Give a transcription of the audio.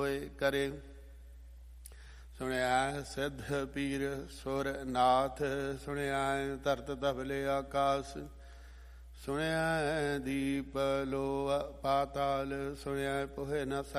ਹੋਏ ਕਰੇ। ਸੁਣਿਆ ਸਿੱਧ ਪੀਰ ਸੁਰ ਨਾਥ, ਸੁਣਿਆ ਧਰਤ ਧਵਲੇ ਆਕਾਸ, ਸੁਣਿਆ ਦੀਪ ਲੋ ਪਾਤਾਲ, ਸੁਣਿਆ ਪੋਹੇ ਨਾ